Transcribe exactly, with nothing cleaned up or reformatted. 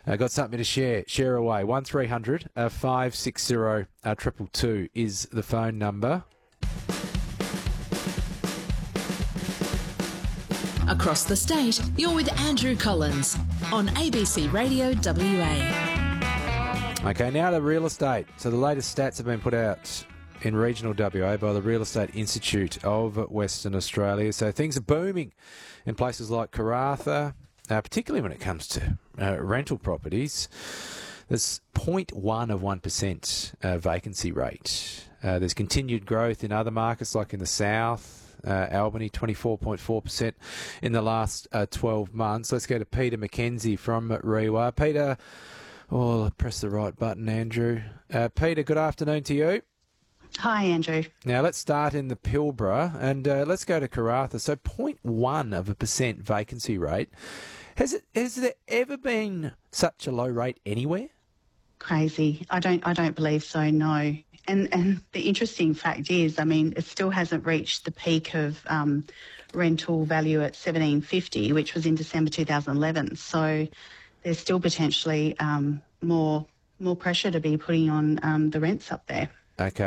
Uh, got something to share? Share away. one three hundred five six zero two two two is the phone number. Across the state, you're with Andrew Collins on A B C Radio W A. Okay, now the real estate. So the latest stats have been put out in regional W A by the Real Estate Institute of Western Australia. So things are booming in places like Karratha, uh, particularly when it comes to uh, rental properties. There's zero point one of one percent uh, vacancy rate. Uh, there's continued growth in other markets like in the south. Uh, Albany, twenty-four point four percent in the last uh, twelve months. Let's go to Peter McKenzie from Rewa. Peter, oh, I'll press the right button, Andrew. Uh, Peter, good afternoon to you. Hi, Andrew. Now, let's start in the Pilbara and uh, let's go to Karratha. So zero point one of a percent vacancy rate. Has it? Has there ever been such a low rate anywhere? Crazy. I don't I don't believe so, no. And and the interesting fact is, I mean, it still hasn't reached the peak of um, rental value at seventeen fifty, which was in December two thousand eleven. So there's still potentially um, more more pressure to be putting on um, the rents up there. Okay.